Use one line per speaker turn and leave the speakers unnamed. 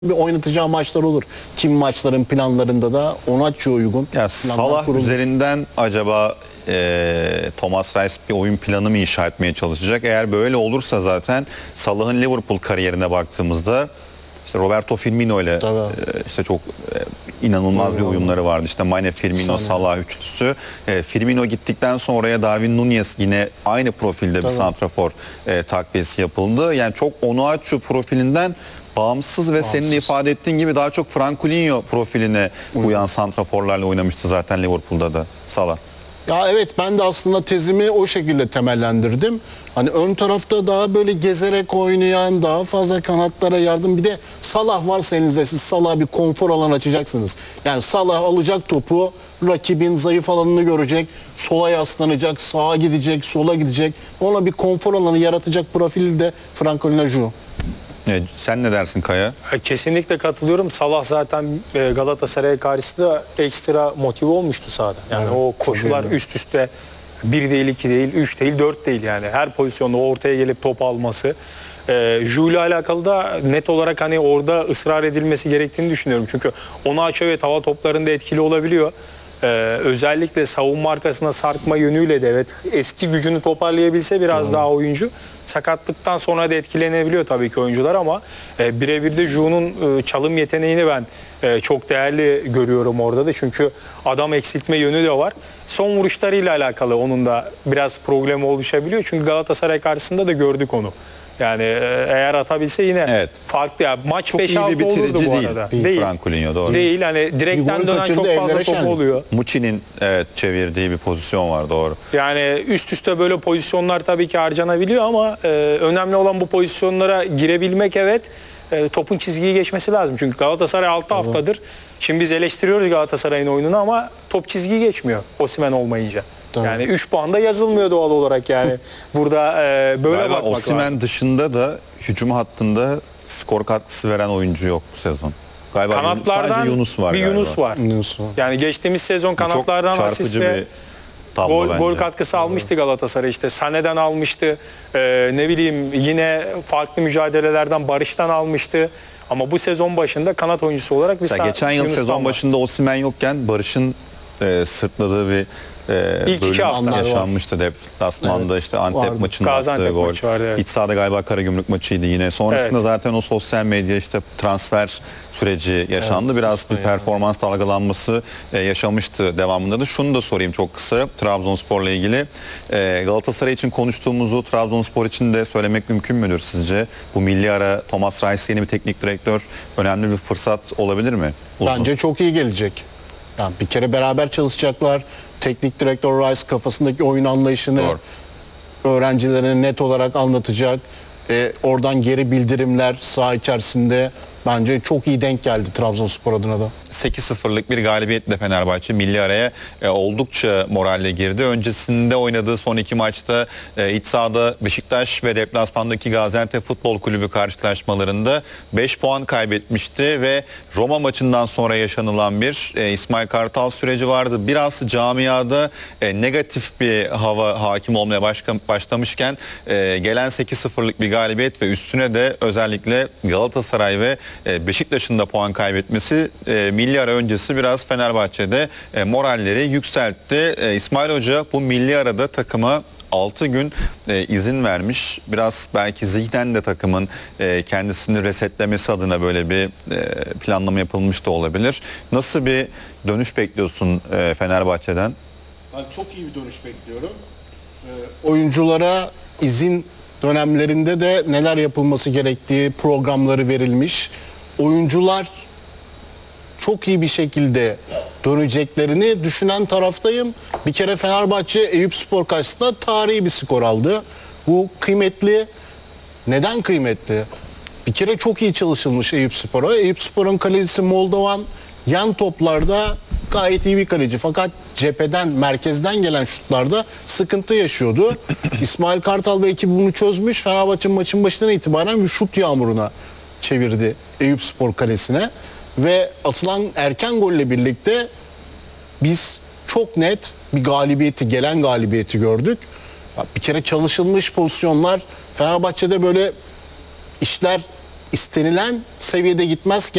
bir oynatacağı maçlar olur. Kim maçların planlarında da Onaçu'ya uygun.
Ya Salah üzerinden acaba Thomas Reis bir oyun planı mı inşa etmeye çalışacak? Eğer böyle olursa zaten Salah'ın Liverpool kariyerine baktığımızda işte Roberto Firmino ile işte çok inanılmaz bir uyumları vardı. İşte Mane, Firmino, Salah üçlüsü. Firmino gittikten sonraya Darwin Núñez yine aynı profilde bir santrafor takviyesi yapıldı. Yani çok Onuachu profilinden bağımsız ve senin de ifade ettiğin gibi daha çok Frankulinho profiline uyan santraforlarla oynamıştı zaten Liverpool'da da Salah.
Ya evet, ben de aslında tezimi o şekilde temellendirdim. Hani ön tarafta daha böyle gezerek oynayan, daha fazla kanatlara yardım. Bir de Salah varsa elinizde, siz Salah'a bir konfor alan açacaksınız. Yani Salah alacak topu, rakibin zayıf alanını görecek, sola yaslanacak, sağa gidecek, sola gidecek. Ona bir konfor alanı yaratacak profili de Frankulinho.
Sen ne dersin Kaya?
Kesinlikle katılıyorum. Salah zaten Galatasaray'a karşı da ekstra motive olmuştu sahada. Yani o koşular üst üste 1 değil, 2 değil, 3 değil, 4 değil yani. Her pozisyonda ortaya gelip top alması. Jules ile alakalı da net olarak hani orada ısrar edilmesi gerektiğini düşünüyorum. Çünkü Onaçu ve hava toplarında etkili olabiliyor. Özellikle savunma arkasına sarkma yönüyle de evet, eski gücünü toparlayabilse biraz daha oyuncu, sakatlıktan sonra da etkilenebiliyor tabii ki oyuncular, ama birebir de Ju'nun çalım yeteneğini ben çok değerli görüyorum orada da, çünkü adam eksiltme yönü de var. Son vuruşlarıyla alakalı onun da biraz problemi oluşabiliyor, çünkü Galatasaray karşısında da gördük onu. Yani eğer atabilse yine farklı ya. Maç 5-6 olurdu bu arada.
Değil. Frankulinho doğru.
Değil, hani direkten dönen çok fazla top oluyor.
Muçi'nin çevirdiği bir pozisyon var, doğru.
Yani üst üste böyle pozisyonlar tabii ki harcanabiliyor, ama önemli olan bu pozisyonlara girebilmek, evet. Topun çizgiyi geçmesi lazım. Çünkü Galatasaray 6 haftadır. Şimdi biz eleştiriyoruz Galatasaray'ın oyununu, ama top çizgiyi geçmiyor Osimhen olmayınca. Yani 3 puan da yazılmıyor doğal olarak yani. Burada böyle
galiba
bakmak lazım.
Osimhen dışında da hücum hattında skor katkısı veren oyuncu yok bu sezon. Galiba
kanatlardan
sadece Yunus var.
Bir Yunus var. Yani geçtiğimiz sezon kanatlardan asist ve gol katkısı almıştı Galatasaray. İşte Sané'den almıştı. Ne bileyim, yine farklı mücadelelerden Barış'tan almıştı. Ama bu sezon başında kanat oyuncusu olarak
geçen yıl sezon başında Osimhen yokken Barış'ın sırtladığı bir bölüm yaşanmıştı deplasmanda, işte Antep maçında attığı gol. İç sahada galiba Karagümrük maçıydı yine. Sonrasında zaten o sosyal medya işte transfer süreci yaşandı. Biraz bir performans dalgalanması yaşamıştı devamında da. Şunu da sorayım çok kısa Trabzonspor'la ilgili. Galatasaray için konuştuğumuzu Trabzonspor için de söylemek mümkün müdür sizce? Bu milli ara Thomas Reis yeni bir teknik direktör, önemli bir fırsat olabilir mi?
Bence çok iyi gelecek. Yani bir kere beraber çalışacaklar. Teknik direktör Rice kafasındaki oyun anlayışını öğrencilerine net olarak anlatacak. Oradan geri bildirimler saha içerisinde bence çok iyi denk geldi Trabzonspor adına da.
8-0'lık bir galibiyetle Fenerbahçe milli araya oldukça moralle girdi. Öncesinde oynadığı son 2 maçta iç sahada Beşiktaş ve deplasmandaki Gaziantep Futbol Kulübü karşılaşmalarında 5 puan kaybetmişti ve Roma maçından sonra yaşanılan bir İsmail Kartal süreci vardı. Biraz camiada negatif bir hava hakim olmaya başlamışken gelen 8-0'lık bir galibiyet ve üstüne de özellikle Galatasaray ve Beşiktaş'ın da puan kaybetmesi milli ara öncesi biraz Fenerbahçe'de moralleri yükseltti. İsmail Hoca bu milli arada takıma 6 gün izin vermiş. Biraz belki zihnen de takımın kendisini resetlemesi adına böyle bir planlama yapılmış da olabilir. Nasıl bir dönüş bekliyorsun Fenerbahçe'den?
Ben çok iyi bir dönüş bekliyorum. Oyunculara izin dönemlerinde de neler yapılması gerektiği programları verilmiş. Oyuncular çok iyi bir şekilde döneceklerini düşünen taraftayım. Bir kere Fenerbahçe Eyüpspor karşısında tarihi bir skor aldı. Bu kıymetli. Neden kıymetli? Bir kere çok iyi çalışılmış Eyüpspor'a. Eyüpspor'un kalecisi Moldovan yan toplarda gayet iyi bir kaleci. Fakat cepheden, merkezden gelen şutlarda sıkıntı yaşıyordu. İsmail Kartal ve ekibi bunu çözmüş. Fenerbahçe maçın başından itibaren bir şut yağmuruna çevirdi Eyüpspor kalesine. Ve atılan erken golle birlikte biz çok net bir galibiyeti, gelen galibiyeti gördük. Bir kere çalışılmış pozisyonlar. Fenerbahçe'de böyle işler istenilen seviyede gitmezken